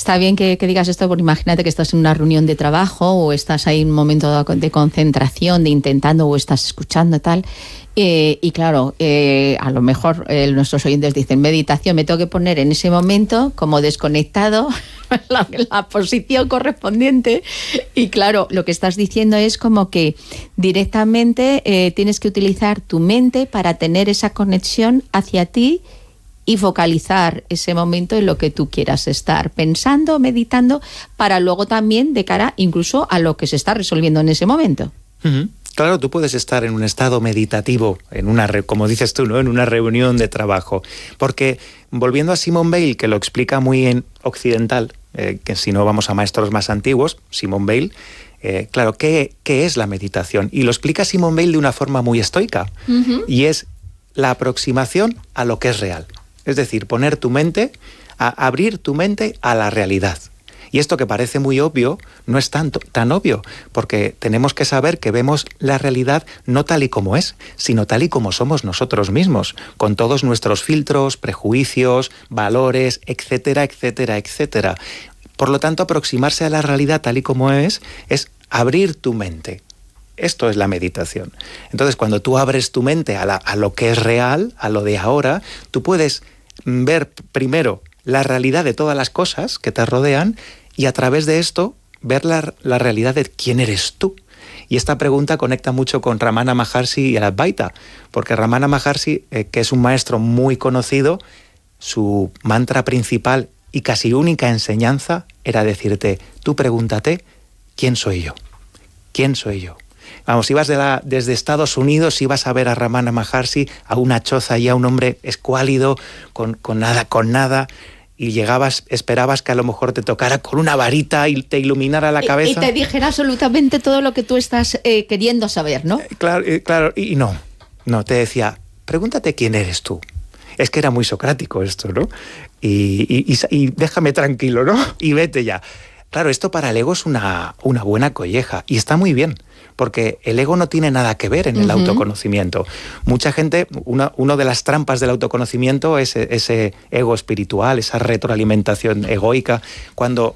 está bien que digas esto, porque imagínate que estás en una reunión de trabajo o estás ahí en un momento de concentración, de intentando o estás escuchando y tal. Y claro, a lo mejor nuestros oyentes dicen meditación, me tengo que poner en ese momento como desconectado la posición correspondiente, y claro, lo que estás diciendo es como que directamente tienes que utilizar tu mente para tener esa conexión hacia ti y focalizar ese momento en lo que tú quieras estar pensando, meditando, para luego también de cara incluso a lo que se está resolviendo en ese momento. Uh-huh. Claro, tú puedes estar en un estado meditativo, como dices tú, ¿no? En una reunión de trabajo. Porque, volviendo a Simone Weil, que lo explica muy en occidental, que si no vamos a maestros más antiguos, Simone Weil, claro, ¿qué es la meditación? Y lo explica Simone Weil de una forma muy estoica. Uh-huh. Y es la aproximación a lo que es real. Es decir, abrir tu mente a la realidad. Y esto que parece muy obvio, no es tan obvio, porque tenemos que saber que vemos la realidad no tal y como es, sino tal y como somos nosotros mismos, con todos nuestros filtros, prejuicios, valores, etcétera, etcétera, etcétera. Por lo tanto, aproximarse a la realidad tal y como es abrir tu mente. Esto es la meditación. Entonces, cuando tú abres tu mente a lo que es real, a lo de ahora, tú puedes ver primero la realidad de todas las cosas que te rodean y a través de esto ver la realidad de quién eres tú. Y esta pregunta conecta mucho con Ramana Maharshi y el Advaita, porque Ramana Maharshi, que es un maestro muy conocido, su mantra principal y casi única enseñanza era decirte, tú pregúntate, ¿quién soy yo? ¿Quién soy yo? Vamos, ibas desde Estados Unidos, ibas a ver a Ramana Maharshi, a una choza y a un hombre escuálido, con nada, y llegabas, esperabas que a lo mejor te tocara con una varita y te iluminara la cabeza. Y te dijera absolutamente todo lo que tú estás queriendo saber, ¿no? Claro, y no, te decía, pregúntate quién eres tú. Es que era muy socrático esto, ¿no? Y déjame tranquilo, ¿no? Y vete ya. Claro, esto para el ego es una buena colleja, y está muy bien, porque el ego no tiene nada que ver en el autoconocimiento. Mucha gente, una de las trampas del autoconocimiento es ese ego espiritual, esa retroalimentación egoica, cuando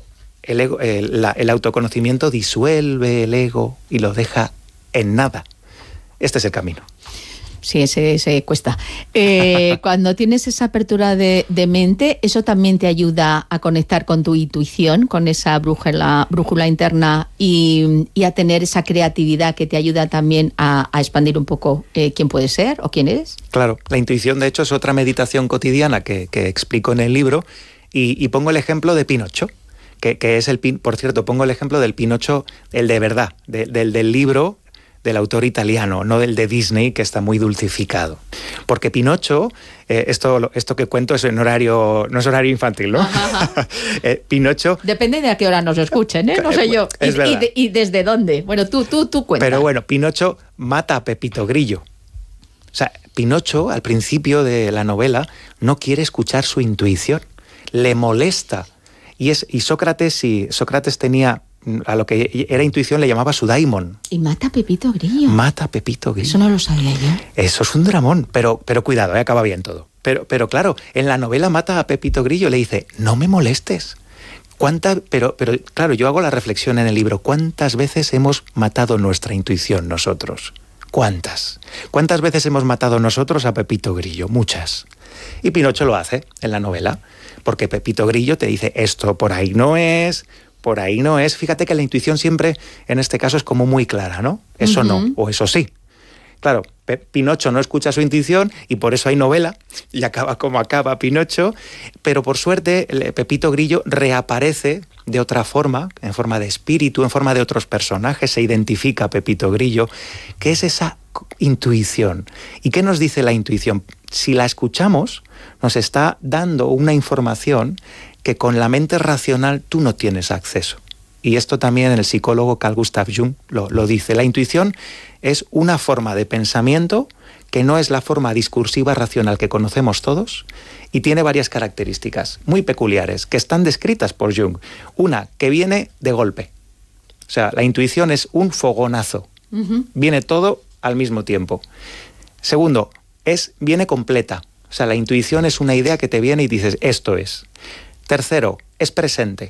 el autoconocimiento disuelve el ego y lo deja en nada. Este es el camino. Sí, ese cuesta. Cuando tienes esa apertura de mente, eso también te ayuda a conectar con tu intuición, con esa brújula interna y a tener esa creatividad que te ayuda también a expandir un poco quién puedes ser o quién eres. Claro, la intuición de hecho es otra meditación cotidiana que explico en el libro y pongo el ejemplo de Pinocho, que es por cierto, pongo el ejemplo del Pinocho, el de verdad, del libro, del autor italiano, no del de Disney, que está muy dulcificado. Porque Pinocho, esto que cuento es no es horario infantil, ¿no? Pinocho... Depende de a qué hora nos escuchen, ¿eh? No sé yo. ¿Y desde dónde? Bueno, tú cuenta. Pero bueno, Pinocho mata a Pepito Grillo. O sea, Pinocho, al principio de la novela, no quiere escuchar su intuición. Le molesta. Y Sócrates tenía... a lo que era intuición le llamaba su daimon. ¿Y mata a Pepito Grillo? Mata a Pepito Grillo. Eso no lo sabía yo. Eso es un dramón, pero cuidado, acaba bien todo. Pero claro, en la novela mata a Pepito Grillo, le dice, no me molestes. Pero claro, yo hago la reflexión en el libro, ¿cuántas veces hemos matado nuestra intuición nosotros? ¿Cuántas? ¿Cuántas veces hemos matado nosotros a Pepito Grillo? Muchas. Y Pinocho lo hace en la novela, porque Pepito Grillo te dice, esto por ahí no es... Por ahí no es. Fíjate que la intuición siempre, en este caso, es como muy clara, ¿no? Eso no, o eso sí. Claro, Pinocho no escucha su intuición y por eso hay novela y acaba como acaba Pinocho, pero por suerte Pepito Grillo reaparece de otra forma, en forma de espíritu, en forma de otros personajes, se identifica Pepito Grillo. ¿Qué es esa intuición? ¿Y qué nos dice la intuición? Si la escuchamos, nos está dando una información que con la mente racional tú no tienes acceso. Y esto también el psicólogo Carl Gustav Jung lo dice. La intuición es una forma de pensamiento que no es la forma discursiva racional que conocemos todos y tiene varias características muy peculiares que están descritas por Jung. Una, que viene de golpe. O sea, la intuición es un fogonazo. Viene todo al mismo tiempo. Segundo, viene completa. O sea, la intuición es una idea que te viene y dices, esto es. Tercero, es presente.